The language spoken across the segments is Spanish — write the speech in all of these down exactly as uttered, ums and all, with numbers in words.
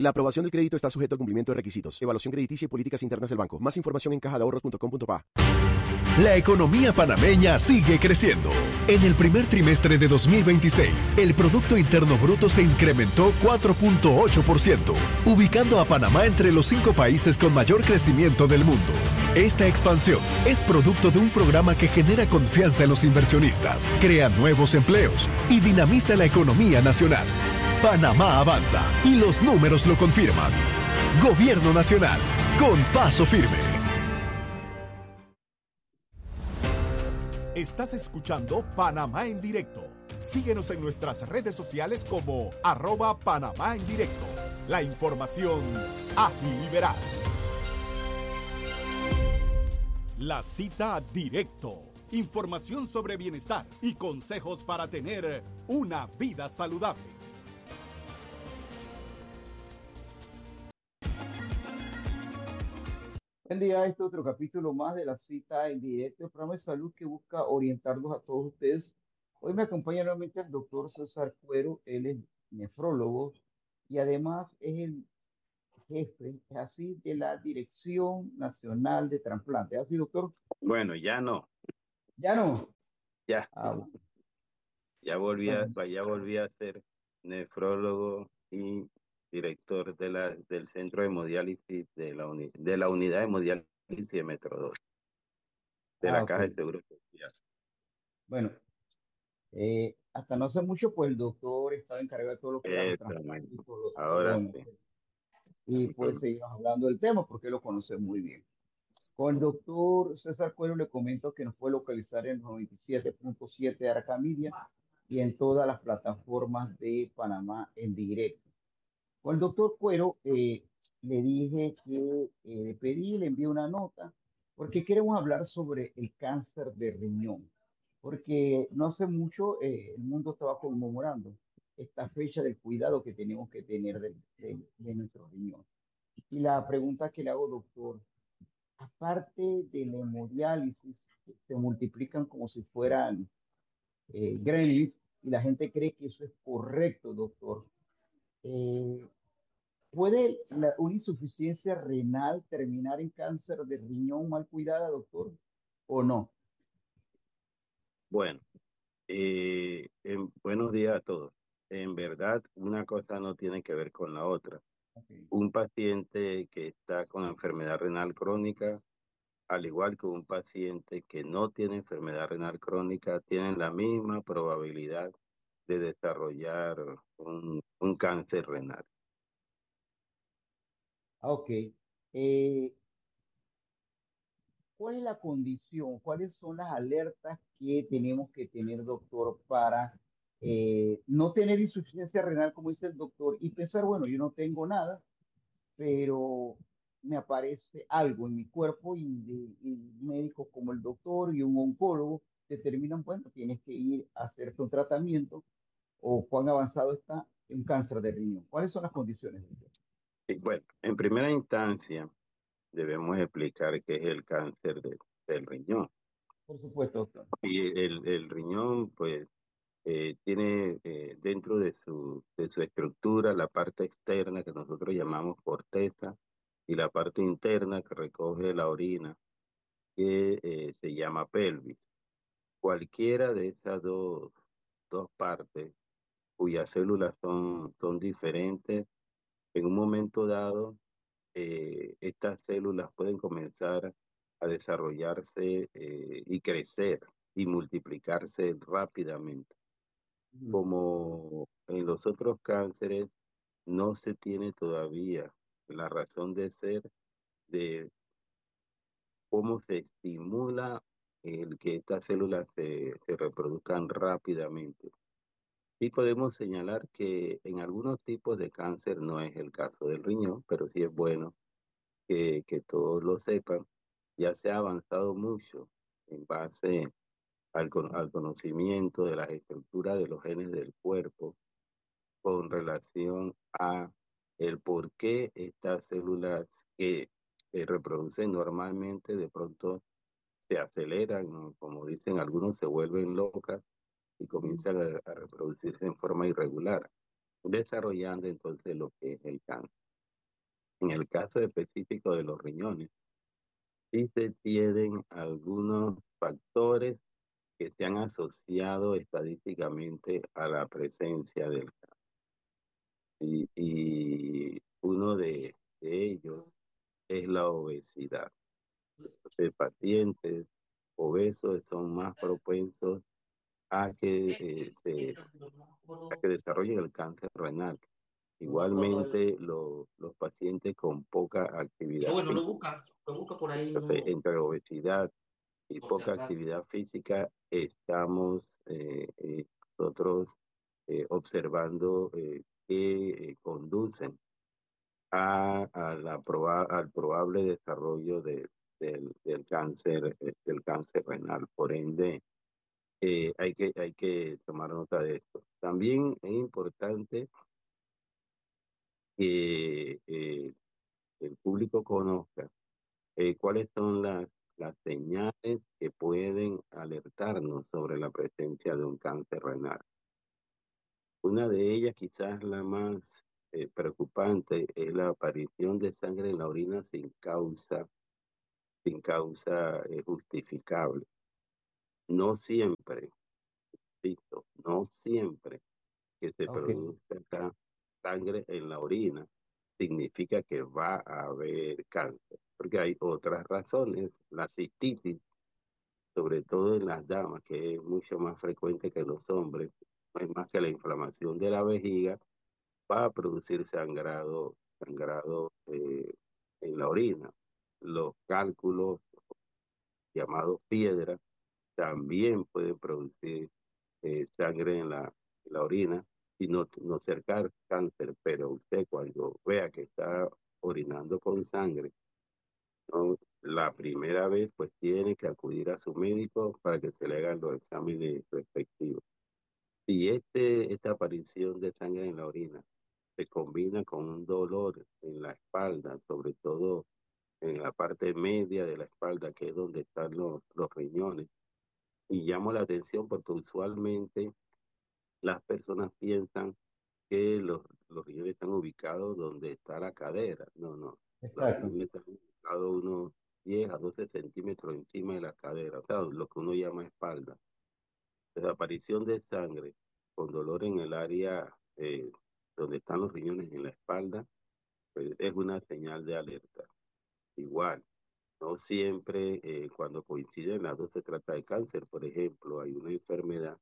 La aprobación del crédito está sujeto al cumplimiento de requisitos, evaluación crediticia y políticas internas del banco. Más información en caja de ahorros punto com punto pa. La economía panameña sigue creciendo. En el primer trimestre de dos mil veintiséis, el Producto Interno Bruto se incrementó cuatro punto ocho por ciento, ubicando a Panamá entre los cinco países con mayor crecimiento del mundo. Esta expansión es producto de un programa que genera confianza en los inversionistas, crea nuevos empleos y dinamiza la economía nacional. Panamá avanza y los números lo confirman. Gobierno Nacional, con paso firme. Estás escuchando Panamá en Directo. Síguenos en nuestras redes sociales como arroba Panamá en Directo. La información ágil y veraz. La cita directo. Información sobre bienestar y consejos para tener una vida saludable. Buen día, este otro capítulo más de la cita en directo, el programa de salud que busca orientarlos a todos ustedes. Hoy me acompaña nuevamente el doctor César Cuero, él es nefrólogo y además es el jefe, es así, de la Dirección Nacional de Trasplante. ¿Es así, doctor? Bueno, ya no, ¿Ya no? ya, Ah, bueno. ya volví a, Bueno, ya volví a ser nefrólogo y director de la, del centro de hemodiálisis de la, uni- de la unidad de hemodiálisis de Metro dos, de ah, la ok. Caja de Seguro Social. Bueno, eh, hasta no hace mucho, pues el doctor estaba encargado de todo lo que eran los trasplantes y Exactamente. todo, todo Ahora en- sí. y pues Ujú. seguimos hablando del tema porque lo conoce muy bien. Con el doctor César Cuero le comento que nos puede localizar en noventa y siete punto siete de Arca Media y en todas las plataformas de Panamá en directo. Con el doctor Cuero eh, le dije que eh, le pedí, le envié una nota porque queremos hablar sobre el cáncer de riñón. Porque no hace mucho eh, el mundo estaba conmemorando esta fecha del cuidado que tenemos que tener de, de, de nuestro riñón. Y la pregunta que le hago, doctor, aparte de la hemodiálisis, se multiplican como si fueran eh, gremlins y la gente cree que eso es correcto, doctor. Eh, ¿Puede la, una insuficiencia renal terminar en cáncer de riñón mal cuidada, doctor? ¿O no? Bueno, eh, en- buenos días a todos. En verdad, una cosa no tiene que ver con la otra. Okay. Un paciente que está con enfermedad renal crónica, al igual que un paciente que no tiene enfermedad renal crónica, tienen la misma probabilidad de desarrollar un, un cáncer renal. Ah, ok. Eh, ¿Cuál es la condición? ¿Cuáles son las alertas que tenemos que tener, doctor, para eh, no tener insuficiencia renal, como dice el doctor, y pensar, bueno, yo no tengo nada, pero me aparece algo en mi cuerpo y, de- y médicos como el doctor y un oncólogo determinan, bueno, tienes que ir a hacerte un tratamiento o cuán avanzado está un cáncer de riñón? ¿Cuáles son las condiciones, doctor? Y bueno, en primera instancia debemos explicar qué es el cáncer de- del riñón. Por supuesto, doctor. Y el, el riñón, pues, eh, tiene eh, dentro de su, de su estructura la parte externa que nosotros llamamos corteza y la parte interna que recoge la orina, que eh, se llama pelvis. Cualquiera de esas dos, dos partes, cuyas células son, son diferentes, en un momento dado, eh, estas células pueden comenzar a desarrollarse eh, y crecer y multiplicarse rápidamente. Ujú. Como en los otros cánceres, no se tiene todavía la razón de ser de cómo se estimula el que estas células se, se reproduzcan rápidamente. Sí podemos señalar que en algunos tipos de cáncer no es el caso del riñón, pero sí es bueno que, que todos lo sepan. Ya se ha avanzado mucho en base al, con- al conocimiento de las estructuras de los genes del cuerpo con relación a el por qué estas células que se reproducen normalmente de pronto se aceleran, ¿no? Como dicen algunos, se vuelven locas y comienzan a, a reproducirse en forma irregular, desarrollando entonces lo que es el cáncer. En el caso específico de los riñones, sí se tienen algunos factores que se han asociado estadísticamente a la presencia del cáncer. Y, y uno de, de ellos es la obesidad. Los pacientes obesos son más propensos a que, eh, se, a que desarrollen el cáncer renal. Igualmente, lo- los pacientes con poca actividad física. Entonces, entre obesidad y poca actividad física, estamos eh, eh, nosotros eh, observando eh, que eh, conducen a, a la proba- al probable desarrollo de, del, del cáncer, eh, del cáncer renal. Por ende, eh, hay que, hay que tomar nota de esto. También es importante que eh, el público conozca eh, cuáles son las, las señales que pueden alertarnos sobre la presencia de un cáncer renal. Una de ellas, quizás la más eh, preocupante, es la aparición de sangre en la orina sin causa, sin causa eh, justificable. No siempre, listo, no siempre que se Ok, produzca sangre en la orina significa que va a haber cáncer, porque hay otras razones. La cistitis, sobre todo en las damas, que es mucho más frecuente que en los hombres, no es más que la inflamación de la vejiga, va a producir sangrado, sangrado eh, en la orina. Los cálculos llamados piedras también pueden producir eh, sangre en la, en la orina y no, no ser car- cáncer, pero usted cuando vea que está orinando con sangre, ¿no? La primera vez pues tiene que acudir a su médico para que se le hagan los exámenes respectivos. Si este, esta aparición de sangre en la orina se combina con un dolor en la espalda, sobre todo en la parte media de la espalda, que es donde están los, los riñones, y llamo la atención porque usualmente las personas piensan que los, los riñones están ubicados donde está la cadera. No, no. Los exacto. riñones están ubicados unos diez a doce centímetros encima de la cadera, o sea, lo que uno llama espalda. La aparición de sangre con dolor en el área eh, donde están los riñones en la espalda, pues, es una señal de alerta. Igual, no siempre eh, cuando coinciden las dos se trata de cáncer. Por ejemplo, hay una enfermedad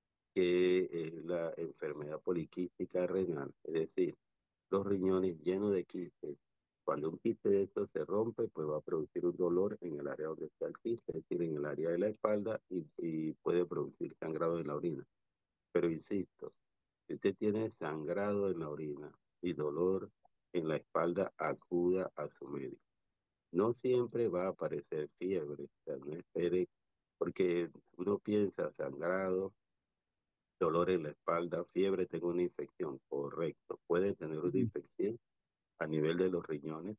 que es la enfermedad poliquística renal, es decir, los riñones llenos de quistes. Cuando un quiste de estos se rompe, pues va a producir un dolor en el área donde está el quiste, es decir, en el área de la espalda y, y puede producir sangrado en la orina. Pero insisto, si usted tiene sangrado en la orina y dolor en la espalda, acuda a su médico. No siempre va a aparecer fiebre, o sea, no espere, porque uno piensa sangrado, dolor en la espalda, fiebre, tengo una infección, correcto. Puede tener una Ujú. infección a nivel de los riñones,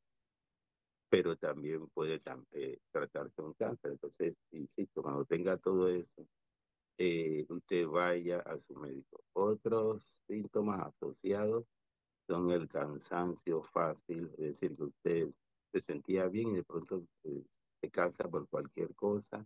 pero también puede tam- eh, tratarse un cáncer. Entonces, insisto, cuando tenga todo eso, eh, usted vaya a su médico. Otros síntomas asociados son el cansancio fácil, es decir, que usted se sentía bien y de pronto eh, se cansa por cualquier cosa,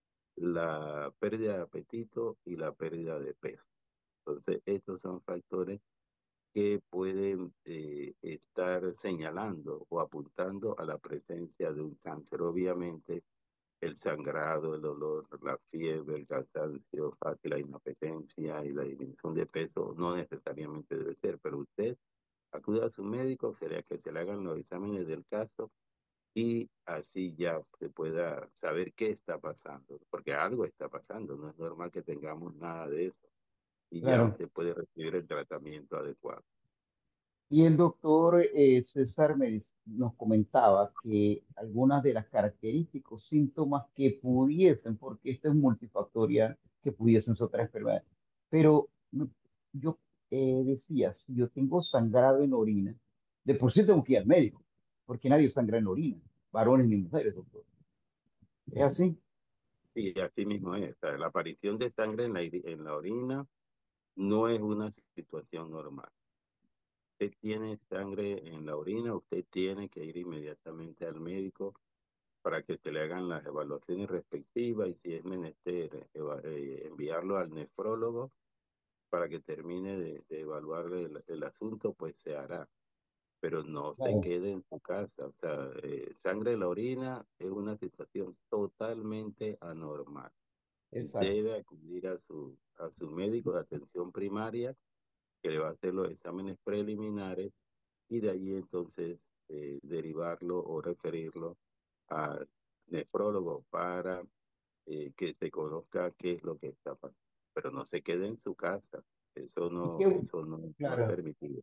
la pérdida de apetito y la pérdida de peso. Entonces, estos son factores que pueden eh, estar señalando o apuntando a la presencia de un cáncer. Obviamente, el sangrado, el dolor, la fiebre, el cansancio fácil, la inapetencia y la disminución de peso no necesariamente debe ser, pero usted acude a su médico, sería que se le hagan los exámenes del caso y así ya se pueda saber qué está pasando, porque algo está pasando, no es normal que tengamos nada de eso y ya Claro. usted puede recibir el tratamiento adecuado. Y el doctor eh, César me dec- nos comentaba que algunas de las características, síntomas que pudiesen, porque esto es multifactorial, que pudiesen ser otras enfermedades. Pero me- yo eh, decía, si yo tengo sangrado en orina, de por sí tengo que ir al médico, porque nadie sangra en orina, varones ni mujeres, doctor. ¿Es así? Y así mismo es, o sea, la aparición de sangre en la, iri- en la orina no es una situación normal. usted tiene sangre en la orina, usted tiene que ir inmediatamente al médico para que se le hagan las evaluaciones respectivas y si es menester eva- eh, enviarlo al nefrólogo para que termine de, de evaluar el, el asunto, pues se hará, pero no se Claro, quede en su casa. O sea, eh, sangre en la orina es una situación totalmente anormal. exacto. Debe acudir a su, a su médico de atención primaria que le va a hacer los exámenes preliminares y de allí entonces eh, derivarlo o referirlo al nefrólogo para eh, que se conozca qué es lo que está pasando. Pero no se quede en su casa, eso Y no, qué, eso no, no es claro, permitido.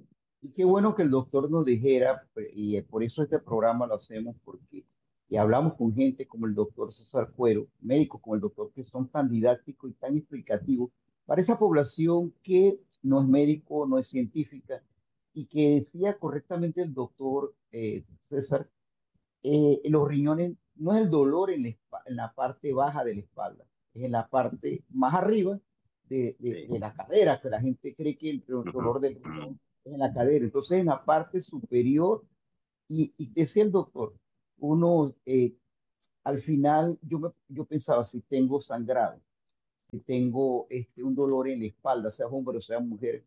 y qué bueno que el doctor nos dijera, pues, y eh, por eso este programa lo hacemos, porque y hablamos con gente como el doctor César Cuero, médicos como el doctor, que son tan didácticos y tan explicativos para esa población que no es médico, no es científica, y que decía correctamente el doctor eh, César, eh, los riñones no es el dolor en la, espa- en la parte baja de la espalda, es en la parte más arriba de, de- Sí. de la cadera, que la gente cree que el do- Ujú, dolor del ujú. riñón es en la cadera. Entonces, en la parte superior, y, y decía el doctor, uno, eh, al final, yo, me- yo pensaba, si tengo sangrado, si tengo este, un dolor en la espalda, sea hombre o sea mujer,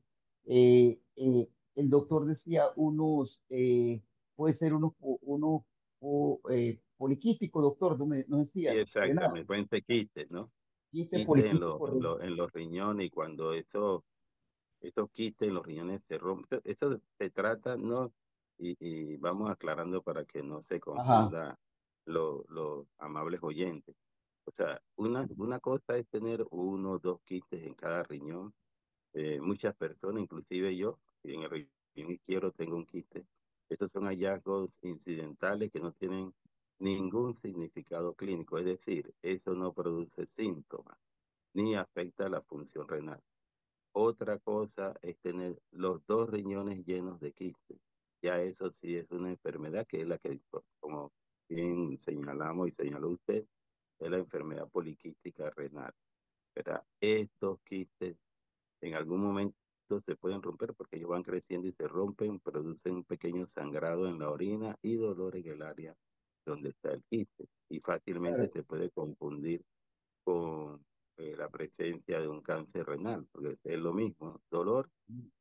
eh, eh, el doctor decía unos, eh, puede ser unos, po- unos po- eh, poliquísticos, doctor, no me, no Sí, decía, renal, exactamente, pueden ser quistes, ¿no? quiste Quistes en los, poliquístico en renal. los, en los riñones y cuando eso esos quistes en los riñones se rompen. Eso se trata, ¿no? Y, y vamos aclarando para que no se Ajá, confunda lo- los amables oyentes. O sea, una, una cosa es tener uno o dos quistes en cada riñón. Eh, muchas personas, inclusive yo, en el riñón izquierdo tengo un quiste. Estos son hallazgos incidentales que no tienen ningún significado clínico, es decir, eso no produce síntomas ni afecta la función renal. Otra cosa es tener los dos riñones llenos de quistes. Ya eso sí es una enfermedad que es la que, como bien señalamos y señaló usted, es la enfermedad poliquística renal, ¿verdad? Estos quistes en algún momento se pueden romper porque ellos van creciendo y se rompen, producen un pequeño sangrado en la orina y dolor en el área donde está el quiste. Y fácilmente claro. se puede confundir con eh, la presencia de un cáncer renal, porque es lo mismo, dolor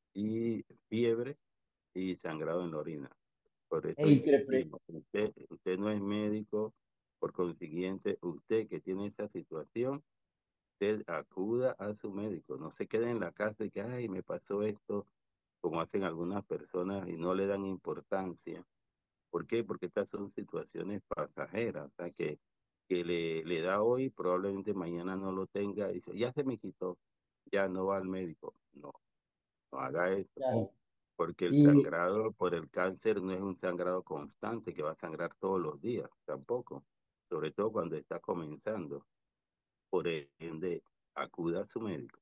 y fiebre y sangrado en la orina. Por E eso interpre- insistimos, usted, usted no es médico, por consiguiente, usted que tiene esa situación, usted acuda a su médico, no se quede en la casa y que, ay, me pasó esto, como hacen algunas personas y no le dan importancia. ¿Por qué? Porque estas son situaciones pasajeras, o sea, que, que le, le da hoy, probablemente mañana no lo tenga, y dice, ya se me quitó, ya no va al médico. No, no haga eso, claro. porque el Y sangrado por el cáncer no es un sangrado constante que va a sangrar todos los días, tampoco, sobre todo cuando está comenzando. Por ende, acuda a su médico.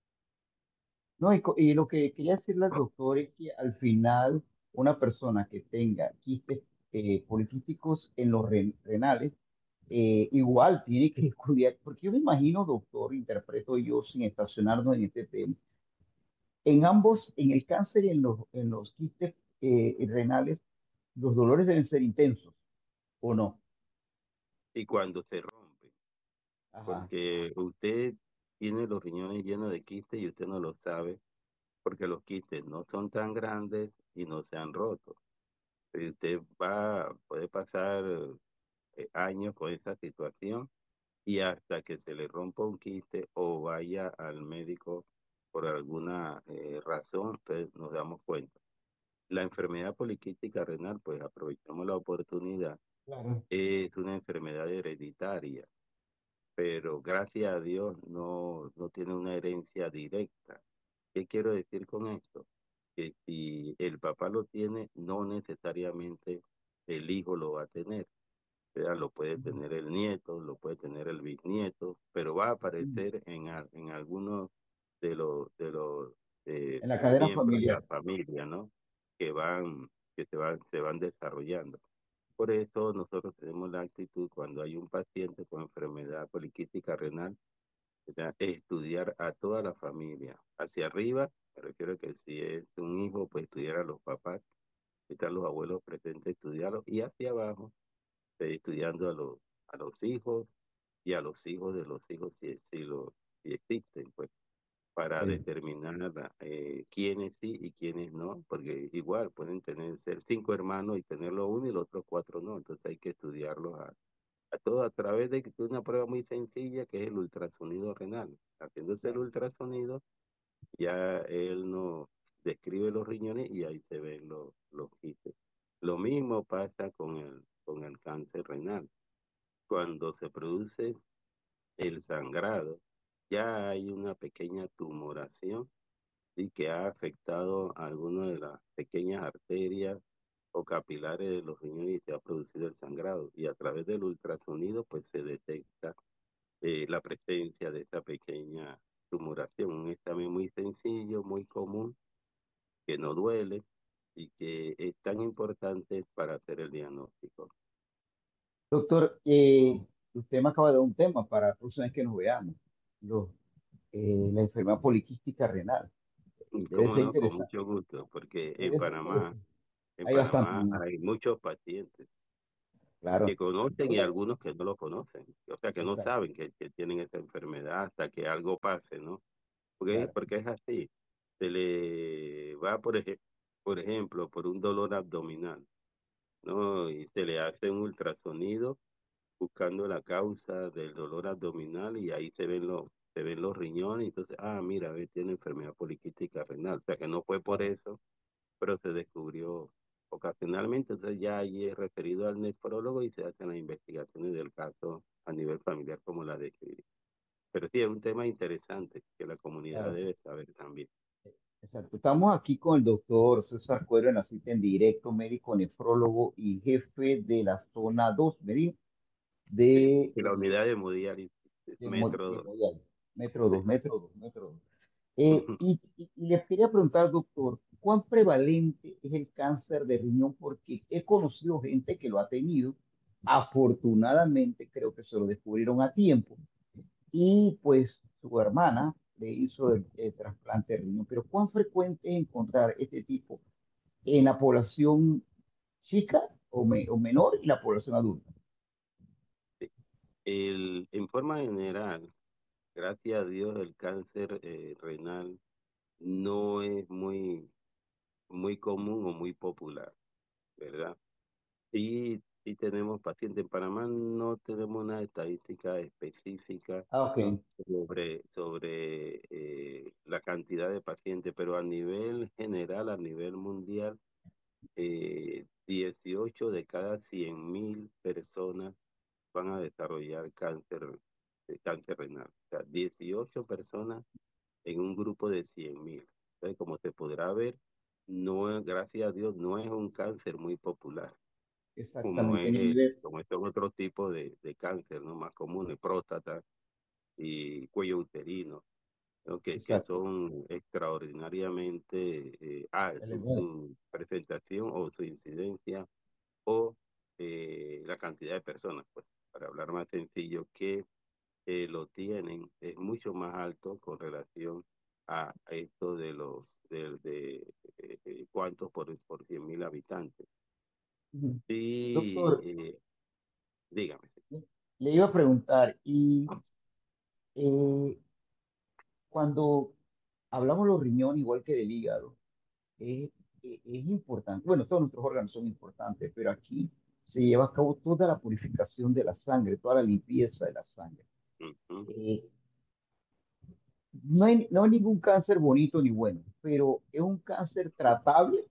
no, y, co- y lo que quería decirle al doctor es que al final una persona que tenga quistes eh, poliquísticos en los ren- renales, eh, igual tiene que estudiar, porque yo me imagino, doctor, interpreto yo sin estacionarnos en este tema, en ambos, en el cáncer y en los, en los quistes eh, renales, los dolores deben ser intensos, ¿o no? Y cuando se rompe, Ajá. porque usted tiene los riñones llenos de quistes y usted no lo sabe, porque los quistes no son tan grandes y no se han roto. Y usted va, puede pasar eh, años con esa situación y hasta que se le rompa un quiste o vaya al médico por alguna eh, razón, entonces nos damos cuenta. La enfermedad poliquística renal, pues aprovechamos la oportunidad, Claro. es una enfermedad hereditaria, pero gracias a Dios no, no tiene una herencia directa. ¿Qué quiero decir con esto? Que si el papá lo tiene, no necesariamente el hijo lo va a tener. O sea, lo puede tener el nieto, lo puede tener el bisnieto, pero va a Mm. aparecer en, al- en algunos de los, de los eh, En la cadena miembros de la familiar. familia, ¿no? Que van, que se van, se van desarrollando. Por eso nosotros tenemos la actitud cuando hay un paciente con enfermedad poliquística renal, o sea, estudiar a toda la familia, hacia arriba Me refiero a que si es un hijo, pues estudiar a los papás, están los abuelos presentes, estudiarlos, y hacia abajo, eh, estudiando a los, a los hijos y a los hijos de los hijos, si, si, lo, si existen, pues, para Eh, determinar la- eh, quiénes sí y quiénes no, porque igual pueden tener, ser cinco hermanos y tenerlo uno y los otros cuatro no, entonces hay que estudiarlos a, a todos a través de una prueba muy sencilla que es el ultrasonido renal. Haciéndose el claro. ultrasonido, ya él nos describe los riñones y ahí se ven los, los quistes. Lo mismo pasa con el, con el cáncer renal. Cuando se produce el sangrado, ya hay una pequeña tumoración y que ha afectado a alguna de las pequeñas arterias o capilares de los riñones y se ha producido el sangrado. Y a través del ultrasonido, pues se detecta eh, la presencia de esta pequeña tumoración. Un examen muy sencillo, muy común, que no duele y que es tan importante para hacer el diagnóstico. Doctor, eh, usted me acaba de dar un tema para la próxima vez que nos veamos. Los, eh, la enfermedad poliquística renal. Y Debe cómo ser no, con interesante. mucho gusto, porque en Debe ser Panamá, interesante. en Hay bastante, Panamá ¿no? hay muchos pacientes que Claro. conocen y Oiga, algunos que no lo conocen, o sea, que no exacto, saben que, que tienen esa enfermedad hasta que algo pase, ¿no? Porque, claro. porque es así, se le va, por ejemplo, por ejemplo, por un dolor abdominal, ¿no? Y se le hace un ultrasonido buscando la causa del dolor abdominal y ahí se ven los, se ven los riñones, entonces, ah, mira, ve, tiene enfermedad poliquística renal, o sea, que no fue por Claro. eso, pero se descubrió ocasionalmente, entonces ya allí es referido al nefrólogo y se hacen las investigaciones del caso a nivel familiar como la describí. Pero sí, es un tema interesante que la comunidad Claro. debe saber también. Exacto. Estamos aquí con el doctor César Cuero en la cita en directo, médico nefrólogo y jefe de la zona dos, me dijo, Sí, de, y la eh, unidad de hemodiálisis, de, Mo- metro de dos. Moyal. Metro Sí. dos, metro dos, metro dos. Eh, y, y- y les quería preguntar, doctor, ¿cuán prevalente es el cáncer de riñón? Porque he conocido gente que lo ha tenido. Afortunadamente, creo que se lo descubrieron a tiempo. Y pues su hermana le hizo el, el trasplante de riñón. Pero ¿cuán frecuente es encontrar este tipo en la población chica o, me- o menor y la población adulta? Sí. El, en forma general, gracias a Dios, el cáncer eh, renal no es muy, muy común o muy popular, ¿verdad? Sí, sí tenemos pacientes. En Panamá no tenemos una estadística específica Ah, ok. sobre, sobre eh, la cantidad de pacientes, pero a nivel general, a nivel mundial, eh, dieciocho de cada cien mil personas van a desarrollar cáncer, eh, cáncer renal. O sea, dieciocho personas en un grupo de cien mil. Entonces, como se podrá ver, no es, gracias a Dios, no es un cáncer muy popular, como Exactamente. es Ni el, vive. como estos otros tipos de, de cáncer, ¿no? Más comunes, próstata y cuello uterino, ¿no? Que, que Exacto. son extraordinariamente eh, altos, Elevado. su presentación o su incidencia o eh, la cantidad de personas, pues, para hablar más sencillo, que eh, lo tienen es mucho más alto con relación a esto de los de, de eh, eh, cuántos por, por cien mil habitantes. Ujú. Sí, Doctor, eh, dígame. le iba a preguntar, y eh, cuando hablamos de los riñones, igual que del hígado, es, es es importante, bueno, todos nuestros órganos son importantes, pero aquí se lleva a cabo toda la purificación de la sangre, toda la limpieza de la sangre. Ujú, Eh, no hay, no hay ningún cáncer bonito ni bueno, pero es un cáncer tratable.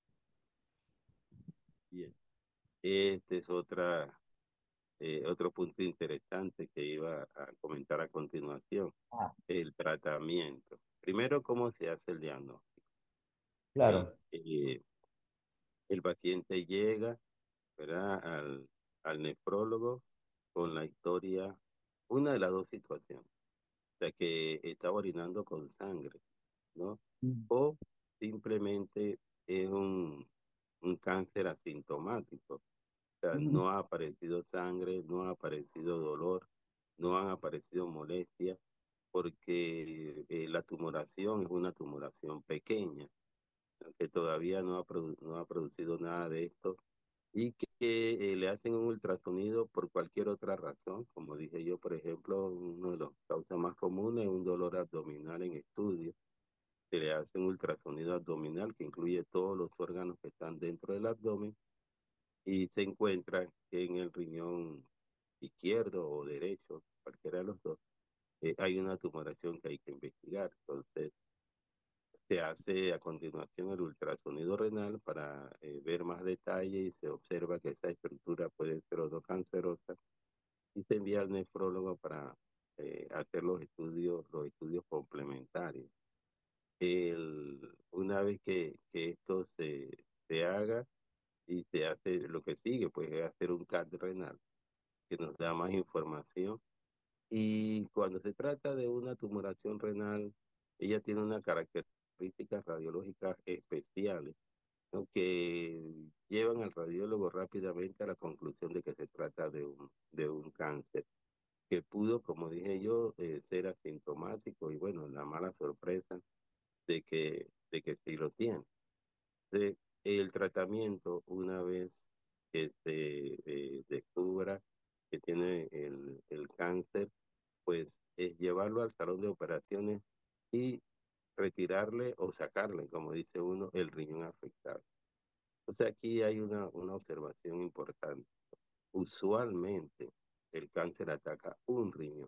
bien. Este es otra, eh, otro punto interesante que iba a comentar a continuación, Ah, el tratamiento. Primero, ¿cómo se hace el diagnóstico? ¿Ok? claro. Eh, el paciente llega, ¿verdad? Al, al nefrólogo con la historia, una de las dos situaciones, o sea, que está orinando con sangre, ¿no? Mm, O simplemente es un, un cáncer asintomático, o sea, mm, no ha aparecido sangre, no ha aparecido dolor, no han aparecido molestias, porque eh, la tumoración es una tumoración pequeña, que todavía no ha, produ- no ha producido nada de esto y que eh, le hacen un ultrasonido por cualquier otra razón. Como dije yo, por ejemplo, uno de los causas más comunes es un dolor abdominal en estudio. Se le hace un ultrasonido abdominal que incluye todos los órganos que están dentro del abdomen y se encuentra que en el riñón izquierdo o derecho, cualquiera de los dos, eh, hay una tumoración que hay que investigar. Entonces, se hace a continuación el ultrasonido renal para eh, ver más detalle y se observa que esa estructura puede ser o no cancerosa y se envía al nefrólogo para eh, hacer los estudios, los estudios complementarios. El, una vez que, que esto se, se haga y se hace lo que sigue, pues es hacer un C A T renal que nos da más información. Y cuando se trata de una tumoración renal, ella tiene unas características radiológicas especiales, ¿no?, que llevan al radiólogo rápidamente a la conclusión de que se trata de un, de un cáncer, que pudo, como dije yo, eh, ser asintomático y bueno, la mala sorpresa de que, de que sí lo tiene. Entonces, el tratamiento, una vez que se eh, descubra que tiene el, el cáncer, pues es llevarlo al salón de operaciones y retirarle o sacarle, como dice uno, el riñón afectado. O sea, aquí hay una, una observación importante. Usualmente el cáncer ataca un riñón,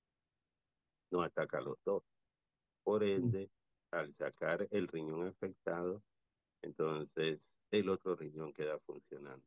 no ataca los dos. Por ende, al sacar el riñón afectado, entonces el otro riñón queda funcionando.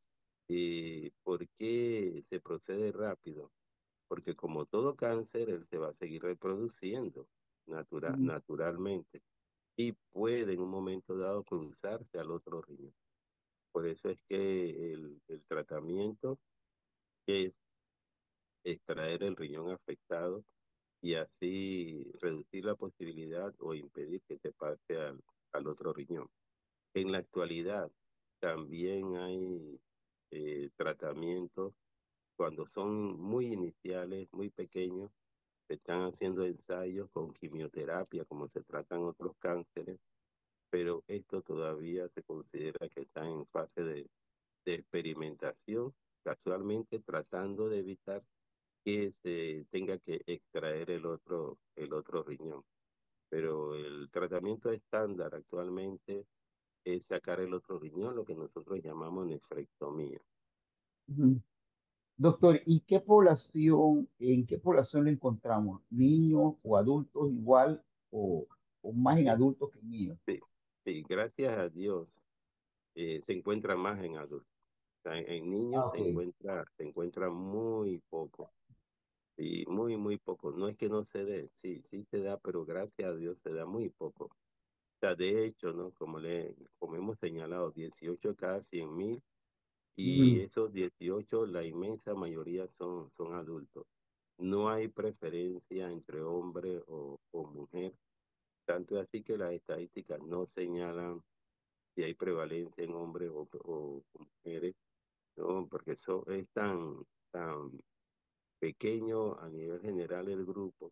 ¿Y por qué se procede rápido? Porque como todo cáncer, él se va a seguir reproduciendo natura- Ujú. naturalmente y puede en un momento dado cruzarse al otro riñón. Por eso es que el, el tratamiento es extraer el riñón afectado y así reducir la posibilidad o impedir que se pase al, al otro riñón. En la actualidad también hay eh, tratamientos cuando son muy iniciales, muy pequeños, se están haciendo ensayos con quimioterapia, como se tratan otros cánceres, pero esto todavía se considera que está en fase de, de experimentación, casualmente tratando de evitar que se tenga que extraer el otro, el otro riñón. Pero el tratamiento estándar actualmente es sacar el otro riñón, lo que nosotros llamamos nefrectomía. Ujú. Doctor, ¿y qué población, en qué población lo encontramos? ¿Niños o adultos igual o, o más en Sí, adultos que en niños? sí, sí, gracias a Dios eh, se encuentra más en adultos. O sea, en, en niños Ah, se ok. encuentra, se encuentra muy poco, sí, muy, muy poco. No es que no se dé, sí, sí se da, pero gracias a Dios se da muy poco. O sea, de hecho, ¿no? Como le, como hemos señalado, dieciocho cada cien mil y Ujú. esos dieciocho la inmensa mayoría son, son adultos. No hay preferencia entre hombre o, o mujer, tanto es así que las estadísticas no señalan si hay prevalencia en hombres o, o mujeres, ¿no? Porque eso es tan, tan pequeño a nivel general el grupo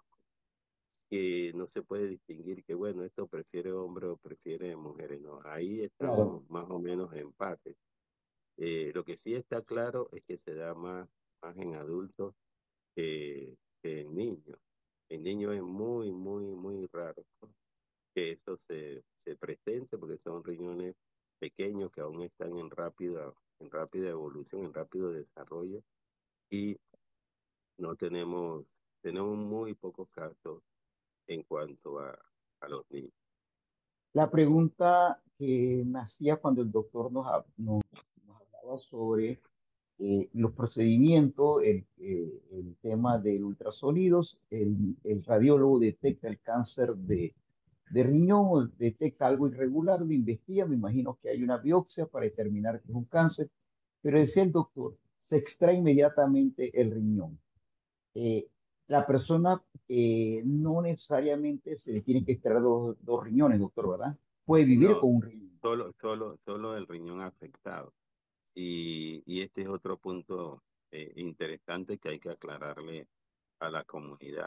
que no se puede distinguir que, bueno, esto prefiere hombres o prefiere mujeres, ¿no? Ahí Claro. estamos más o menos en empate. Eh, lo que sí está claro es que se da más, más en adultos que, que en niños. En niños es muy, muy, muy raro, ¿no?, que eso se, se presente porque son riñones pequeños que aún están en rápida, en rápida evolución, en rápido desarrollo y no tenemos, tenemos muy pocos casos en cuanto a, a los niños. La pregunta que me hacía cuando el doctor nos, hab- nos, nos hablaba sobre eh, los procedimientos, el, eh, el tema del ultrasonidos, el, el radiólogo detecta el cáncer de, de riñón, detecta algo irregular, lo investiga, me imagino que hay una biopsia para determinar que es un cáncer, pero decía el doctor, se extrae inmediatamente el riñón. Eh, la persona eh, no necesariamente se le tiene que extraer dos, dos riñones, doctor, ¿verdad? Puede vivir No, con un riñón. solo, solo, solo el riñón afectado. Y, y este es otro punto eh, interesante que hay que aclararle a la comunidad.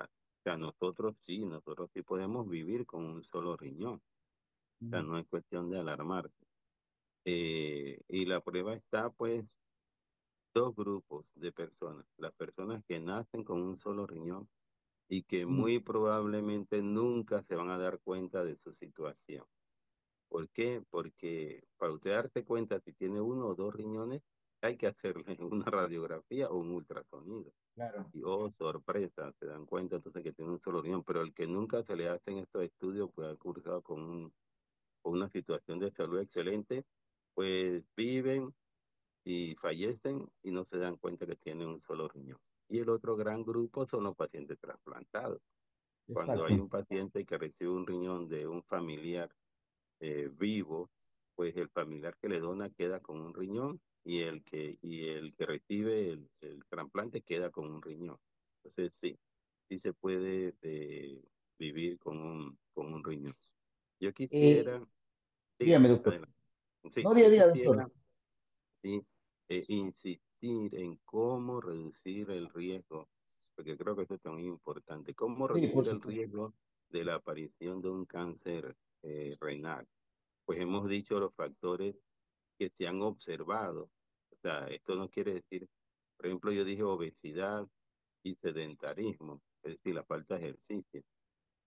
sea, nosotros sí, nosotros sí podemos vivir con un solo riñón. O sea, Mm. no es cuestión de alarmarse. Eh, y la prueba está, pues, dos grupos de personas. Las personas que nacen con un solo riñón y que Mm. muy probablemente nunca se van a dar cuenta de su situación. ¿Por qué? Porque para usted darse cuenta si tiene uno o dos riñones, hay que hacerle una radiografía o un ultrasonido. Claro, Y oh, sorpresa, se dan cuenta entonces que tiene un solo riñón, pero el que nunca se le hacen estos estudios, pues ha cursado con, un, con una situación de salud excelente, pues viven y fallecen y no se dan cuenta que tienen un solo riñón. Y el otro gran grupo son los pacientes trasplantados. Cuando hay exacto. un paciente que recibe un riñón de un familiar eh, vivo, pues el familiar que le dona queda con un riñón y el que, y el que recibe el, el trasplante queda con un riñón. Entonces sí, sí se puede eh, vivir con un, con un riñón. Yo Eh, quisiera, dígame, dígame, doctor. adelante. Sí, No, día a yo día, doctor. quisiera sí, eh, insistir en cómo reducir el riesgo, porque creo que eso es muy importante, cómo Sí, por reducir el supuesto. riesgo de la aparición de un cáncer eh, renal. Pues hemos dicho los factores que se han observado. O sea, esto no quiere decir, por ejemplo, yo dije obesidad y sedentarismo, es decir, la falta de ejercicio.